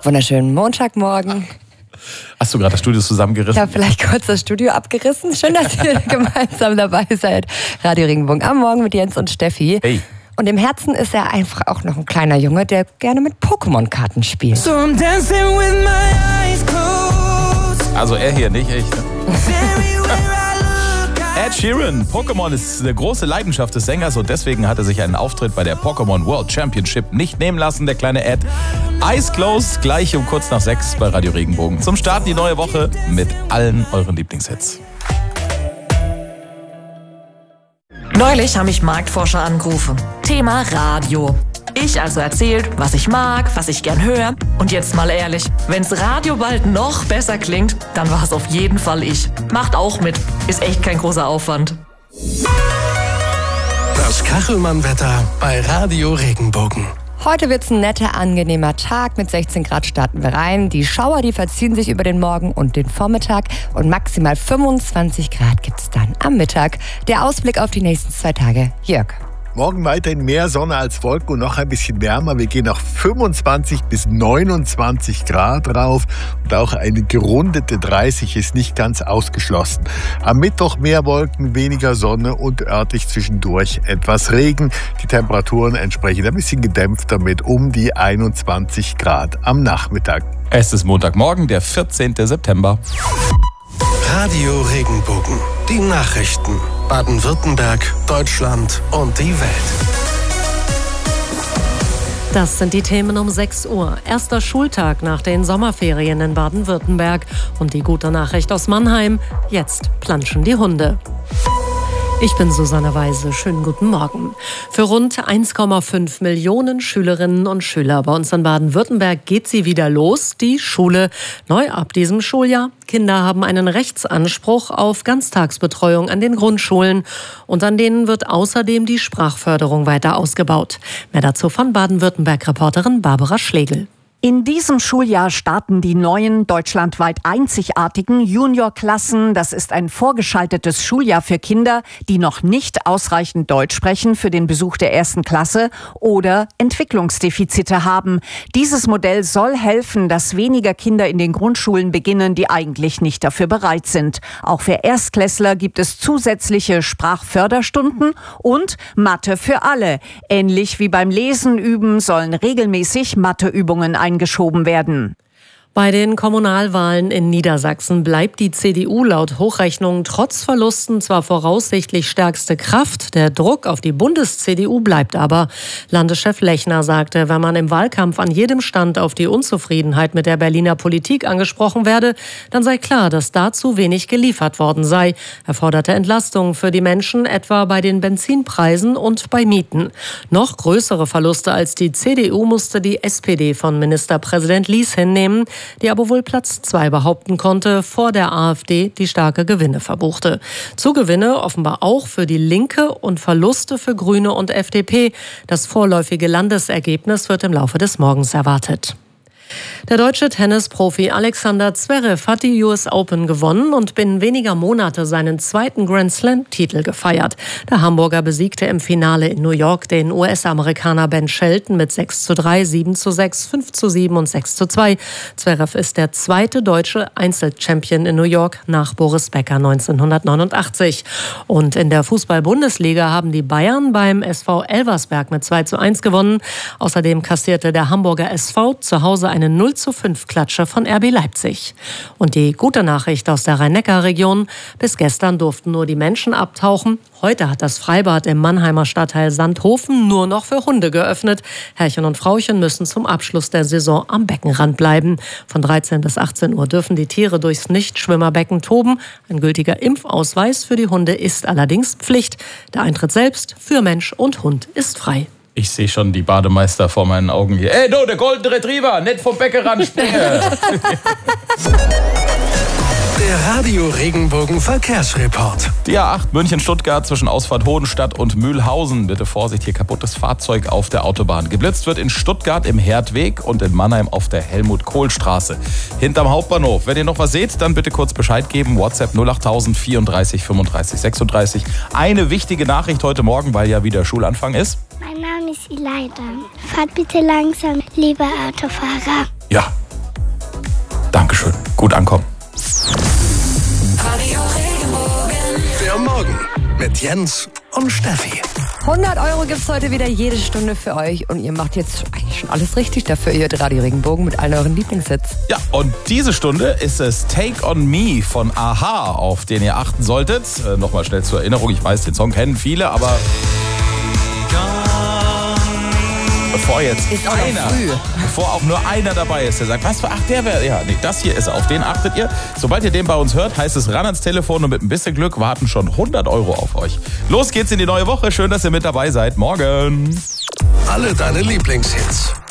Wunderschönen Montagmorgen. Hast du gerade das Studio zusammengerissen? Ich habe vielleicht kurz das Studio abgerissen. Schön, dass ihr gemeinsam dabei seid. Radio Regenbogen am Morgen mit Jens und Steffi. Hey. Und im Herzen ist er einfach auch noch ein kleiner Junge, der gerne mit Pokémon-Karten spielt. So I'm dancing with my eyes closed. Also er hier, nicht ich. Ed Sheeran, Pokémon ist eine große Leidenschaft des Sängers und deswegen hat er sich einen Auftritt bei der Pokémon World Championship nicht nehmen lassen, der kleine Ed. Eyes Closed, gleich um kurz nach 6 bei Radio Regenbogen. Zum Start die neue Woche mit allen euren Lieblingshits. Neulich haben mich Marktforscher angerufen. Thema Radio. Ich also erzählt, was ich mag, was ich gern höre. Und jetzt mal ehrlich, wenn's Radio bald noch besser klingt, dann war es auf jeden Fall ich. Macht auch mit. Ist echt kein großer Aufwand. Das Kachelmann-Wetter bei Radio Regenbogen. Heute wird's ein netter, angenehmer Tag. Mit 16 Grad starten wir rein. Die Schauer, die verziehen sich über den Morgen und den Vormittag. Und maximal 25 Grad gibt's dann am Mittag. Der Ausblick auf die nächsten 2 Tage. Jörg. Morgen weiterhin mehr Sonne als Wolken und noch ein bisschen wärmer. Wir gehen auf 25 bis 29 Grad rauf und auch eine gerundete 30 ist nicht ganz ausgeschlossen. Am Mittwoch mehr Wolken, weniger Sonne und örtlich zwischendurch etwas Regen. Die Temperaturen entsprechend ein bisschen gedämpfter mit um die 21 Grad am Nachmittag. Es ist Montagmorgen, der 14. September. Radio Regenbogen. Die Nachrichten. Baden-Württemberg, Deutschland und die Welt. Das sind die Themen um 6 Uhr. Erster Schultag nach den Sommerferien in Baden-Württemberg. Und die gute Nachricht aus Mannheim: Jetzt planschen die Hunde. Ich bin Susanne Weise. Schönen guten Morgen. Für rund 1,5 Millionen Schülerinnen und Schüler bei uns in Baden-Württemberg geht sie wieder los, die Schule. Neu ab diesem Schuljahr. Kinder haben einen Rechtsanspruch auf Ganztagsbetreuung an den Grundschulen. Und an denen wird außerdem die Sprachförderung weiter ausgebaut. Mehr dazu von Baden-Württemberg-Reporterin Barbara Schlegel. In diesem Schuljahr starten die neuen, deutschlandweit einzigartigen Juniorklassen. Das ist ein vorgeschaltetes Schuljahr für Kinder, die noch nicht ausreichend Deutsch sprechen für den Besuch der 1. Klasse oder Entwicklungsdefizite haben. Dieses Modell soll helfen, dass weniger Kinder in den Grundschulen beginnen, die eigentlich nicht dafür bereit sind. Auch für Erstklässler gibt es zusätzliche Sprachförderstunden und Mathe für alle. Ähnlich wie beim Lesen üben sollen regelmäßig Matheübungen eingeschoben werden. Bei den Kommunalwahlen in Niedersachsen bleibt die CDU laut Hochrechnungen trotz Verlusten zwar voraussichtlich stärkste Kraft. Der Druck auf die Bundes-CDU bleibt aber. Landeschef Lechner sagte, wenn man im Wahlkampf an jedem Stand auf die Unzufriedenheit mit der Berliner Politik angesprochen werde, dann sei klar, dass dazu wenig geliefert worden sei. Er forderte Entlastungen für die Menschen, etwa bei den Benzinpreisen und bei Mieten. Noch größere Verluste als die CDU musste die SPD von Ministerpräsident Lies hinnehmen, die aber wohl Platz 2 behaupten konnte, vor der AfD, die starke Gewinne verbuchte. Zugewinne offenbar auch für die Linke und Verluste für Grüne und FDP. Das vorläufige Landesergebnis wird im Laufe des Morgens erwartet. Der deutsche Tennisprofi Alexander Zverev hat die US Open gewonnen und binnen weniger Monate seinen 2. Grand Slam-Titel gefeiert. Der Hamburger besiegte im Finale in New York den US-Amerikaner Ben Shelton mit 6:3, 7:6, 5:7 und 6:2. Zverev ist der 2. deutsche Einzelchampion in New York nach Boris Becker 1989. Und in der Fußball-Bundesliga haben die Bayern beim SV Elversberg mit 2:1 gewonnen. Außerdem kassierte der Hamburger SV zu Hause eine 0:5 Klatsche von RB Leipzig. Und die gute Nachricht aus der Rhein-Neckar-Region: Bis gestern durften nur die Menschen abtauchen. Heute hat das Freibad im Mannheimer Stadtteil Sandhofen nur noch für Hunde geöffnet. Herrchen und Frauchen müssen zum Abschluss der Saison am Beckenrand bleiben. Von 13 bis 18 Uhr dürfen die Tiere durchs Nichtschwimmerbecken toben. Ein gültiger Impfausweis für die Hunde ist allerdings Pflicht. Der Eintritt selbst für Mensch und Hund ist frei. Ich sehe schon die Bademeister vor meinen Augen hier. Ey, du, der Golden Retriever, nicht vom Beckenrand springe. Der Radio Regenbogen Verkehrsreport. Die A8 München-Stuttgart zwischen Ausfahrt Hohenstadt und Mühlhausen. Bitte Vorsicht, hier kaputtes Fahrzeug auf der Autobahn. Geblitzt wird in Stuttgart im Herdweg und in Mannheim auf der Helmut-Kohl-Straße. Hinterm Hauptbahnhof. Wenn ihr noch was seht, dann bitte kurz Bescheid geben. WhatsApp 08000 34 35 36. Eine wichtige Nachricht heute Morgen, weil ja wieder Schulanfang ist. Mein Name ist Ileida. Fahrt bitte langsam, lieber Autofahrer. Ja, Dankeschön. Gut ankommen. Radio Regenbogen. Der Morgen mit Jens und Steffi. 100 € gibt's heute wieder jede Stunde für euch und ihr macht jetzt eigentlich schon alles richtig dafür. Ihr hört Radio Regenbogen mit allen euren Lieblingshits. Ja, und diese Stunde ist es Take On Me von a-ha, auf den ihr achten solltet. Nochmal schnell zur Erinnerung, ich weiß, den Song kennen viele, aber bevor auch nur einer dabei ist, der sagt, was, ach, der wäre, ja, nee, das hier ist er, auf den achtet ihr. Sobald ihr den bei uns hört, heißt es ran ans Telefon und mit ein bisschen Glück warten schon 100 € auf euch. Los geht's in die neue Woche, schön, dass ihr mit dabei seid. Morgen. Alle deine Lieblingshits.